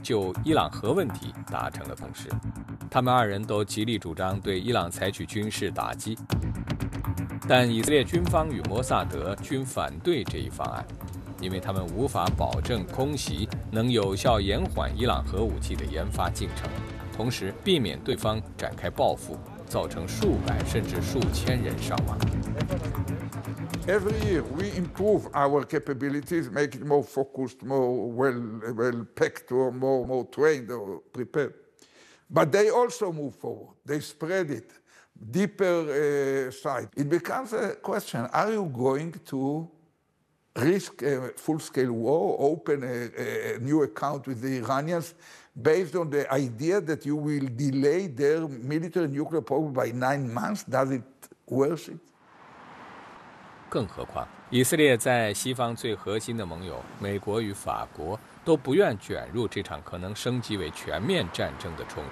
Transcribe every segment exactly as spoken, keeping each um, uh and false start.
就伊朗核问题达成了共识。他们二人都极力主张对伊朗采取军事打击，但以色列军方与摩萨德均反对这一方案，因为他们无法保证空袭能有效延缓伊朗核武器的研发进程，同时避免对方展开报复，造成数百甚至数千人伤亡。 Every year we improve our capabilities, make it more focused, more well, well packed, or more, more trained or prepared. But they also move forward. They spread it deeper uh, side. It becomes a question: are you going to risk a full-scale war, open a, a new account with the Iranians, based on the idea that you will delay their military nuclear program by nine months? Does it worth it? 更何况，以色列在西方最核心的盟友美国与法国都不愿卷入这场可能升级为全面战争的冲突。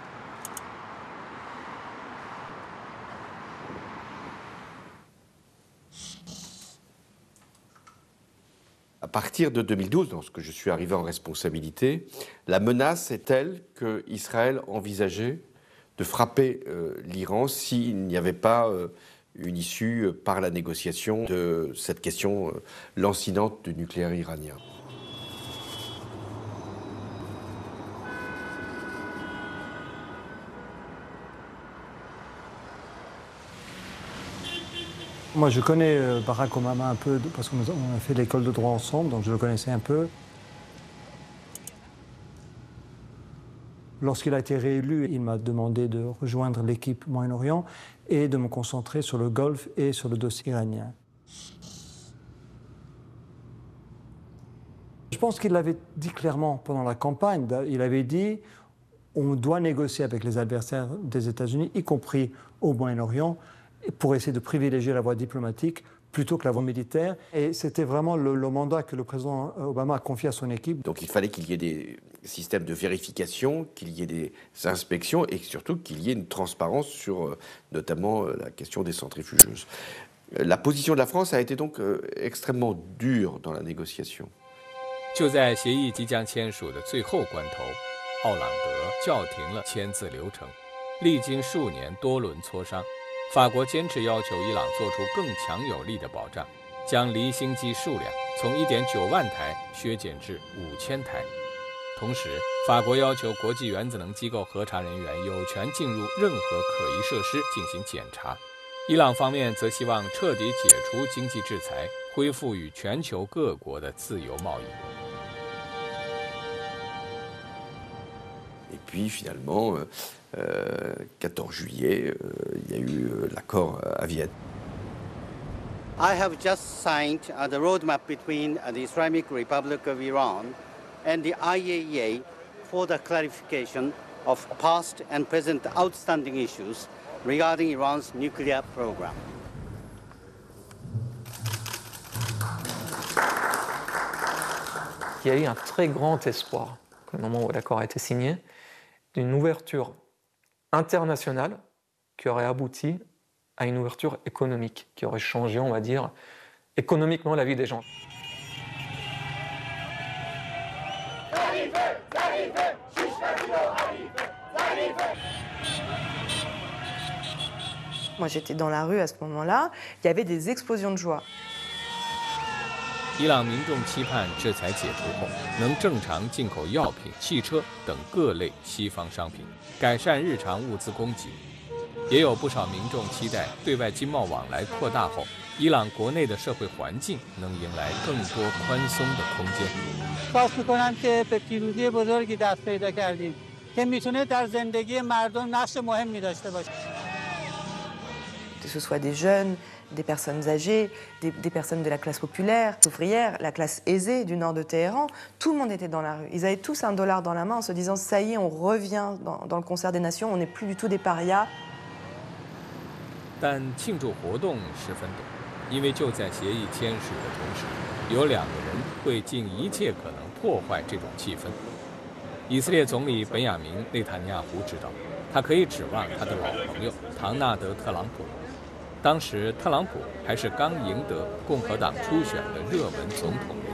À partir de deux mille douze, lorsque je suis arrivé en responsabilité, la menace est telle qu'Israël envisageait de frapper euh, l'Iran s'il n'y avait pas euh, une issue par la négociation de cette question euh, lancinante du nucléaire iranien. Moi, je connais Barack Obama un peu parce qu'on a fait l'école de droit ensemble, donc je le connaissais un peu. Lorsqu'il a été réélu, il m'a demandé de rejoindre l'équipe Moyen-Orient et de me concentrer sur le Golfe et sur le dossier iranien. Je pense qu'il l'avait dit clairement pendant la campagne. Il avait dit on doit négocier avec les adversaires des États-Unis, y compris au Moyen-Orient, pour essayer de privilégier la voie diplomatique plutôt que la voie militaire. Et c'était vraiment le, le mandat que le président Obama a confié à son équipe. Donc il fallait qu'il y ait des systèmes de vérification, qu'il y ait des inspections et surtout qu'il y ait une transparence sur notamment la question des centrifugeuses. La position de la France a été donc extrêmement dure dans la négociation. 就在协议即将签署的最后关头，奥朗德叫停了签字流程，历经数年多轮磋商。法国坚持要求伊朗做出更强有力的保障，将离心机数量从 一点九万台削减至五千台。同时，法国要求国际原子能机构核查人员有权进入任何可疑设施进行检查。伊朗方面则希望彻底解除经济制裁，恢复与全球各国的自由贸易。 Et puis finalement, euh, quatorze juillet, euh, il y a eu euh, l'accord à Vienne. I have just signed uh, the roadmap between uh, the Islamic Republic of Iran and the I A E A for the clarification of past and present outstanding issues regarding Iran's nuclear program. Il y a eu un très grand espoir, au moment où l'accord a été signé, d'une ouverture internationale qui aurait abouti à une ouverture économique, qui aurait changé, on va dire, économiquement la vie des gens. Moi, j'étais dans la rue à ce moment-là, il y avait des explosions de joie. 伊朗民众期盼制裁解除后，能正常进口药品、汽车等各类西方商品，改善日常物资供给。也有不少民众期待对外经贸往来扩大后，伊朗国内的社会环境能迎来更多宽松的空间。 فکر می‌کنم که به پیروزی بزرگی دست پیدا کردیم که میتونه در زندگی مردم نقش مهمی داشته باشه. Que ce soit des jeunes, des personnes âgées, des, des personnes de la classe populaire, ouvrière, la classe aisée du nord de Téhéran, tout le monde était dans la rue. Ils avaient tous un dollar dans la main en se disant ça y est, on revient dans, dans le concert des nations, on n'est plus du tout des parias. 但庆祝活动十分短，因为就在协议签署的同时，有两个人会尽一切可能破坏这种气氛。以色列总理本雅明·内塔尼亚胡知道，他可以指望他的老朋友唐纳德·特朗普。当时特朗普还是刚赢得共和党初选的热门总统。